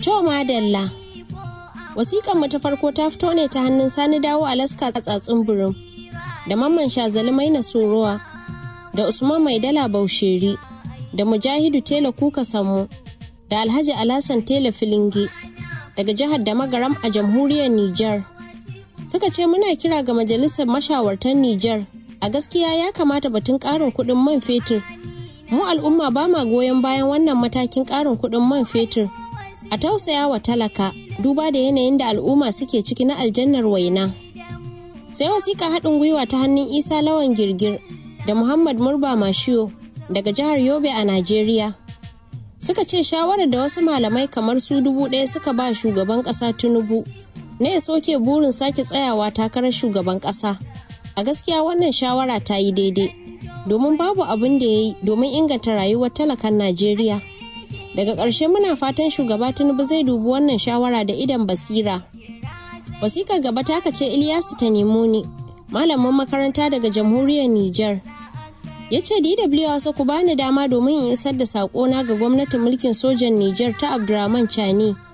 To madalla. Wasiƙan mu ta farko ta fito ne ta hannun Sani Dawo Alaska Tsatsin Burum da Mamman Shazali Maina Sorowa da Usman Maidala Bausheri da Mujahidu Tela Kuka Sammu da Alhaji Alasan Tela Filingi daga jihar Damagaram a jamhuriyar Nijar. Suka ce muna kira ga majalisar mashawartan Nijar, a gaskiya ya kamata batun ƙarin kuɗin man fetur. Mu al'umma ba ma goyon bayan wannan matakin ƙarin kuɗin man fetur. A tausaya wa talaka, duba da yanayin da al'umma suke ciki na aljannar waina. Sai wasiƙa haɗin gwiwa ta hannun Isa Lawan Girgir da Muhammad Murba Mashiyo daga jihar Yobe a Najeriya. Suka ce shawarar da wasu malamai kamar su 1000 suka ba shugaban ƙasa Tinubu ne ya soke burin sake tsayawa takarar shugaban ƙasa. A gaskiya wannan shawara ta yi daidai, domin babu abin da ya yi domin inganta rayuwar talakan Najeriya. Daga ƙarshe muna fatan shugaba Tinubu zai dubi wannan shawara da idan basira. Wasikar gaba ta kace Ilyasu Tanimoni, malamin makaranta daga jamhuriyar Nijar. Ya ce DW wasu ku bani dama domin in isar da saƙona ga gwamnatin mulkin sojan Nijar ta Abdurrahman Chani